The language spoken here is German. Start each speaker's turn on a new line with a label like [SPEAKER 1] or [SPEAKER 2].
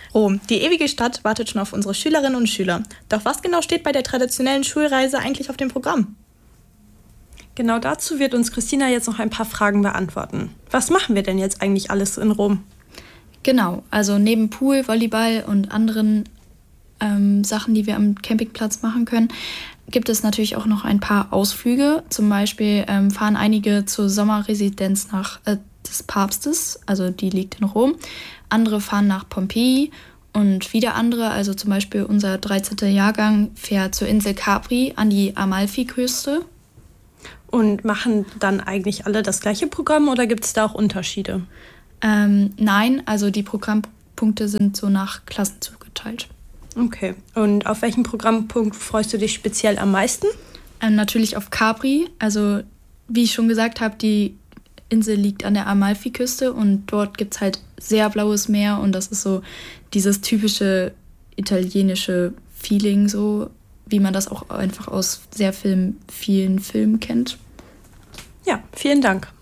[SPEAKER 1] Rom, die ewige Stadt, wartet schon auf unsere Schülerinnen und Schüler. Doch was genau steht bei der traditionellen Schulreise eigentlich auf dem Programm?
[SPEAKER 2] Genau dazu wird uns Christina jetzt noch ein paar Fragen beantworten. Was machen wir denn jetzt eigentlich alles in Rom?
[SPEAKER 3] Genau, also neben Pool, Volleyball und anderen Sachen, die wir am Campingplatz machen können, gibt es natürlich auch noch ein paar Ausflüge. Zum Beispiel fahren einige zur Sommerresidenz des Papstes, also die liegt in Rom. Andere fahren nach Pompeji und wieder andere, also zum Beispiel unser 13. Jahrgang, fährt zur Insel Capri an die Amalfiküste.
[SPEAKER 2] Und machen dann eigentlich alle das gleiche Programm oder gibt es da auch Unterschiede?
[SPEAKER 3] Nein, also die Programmpunkte sind so nach Klassen zugeteilt.
[SPEAKER 2] Okay, und auf welchen Programmpunkt freust du dich speziell am meisten?
[SPEAKER 3] Natürlich auf Capri, also wie ich schon gesagt habe, die Insel liegt an der Amalfiküste und dort gibt es halt sehr blaues Meer und das ist so dieses typische italienische Feeling, so wie man das auch einfach aus sehr vielen Filmen kennt.
[SPEAKER 2] Ja, vielen Dank.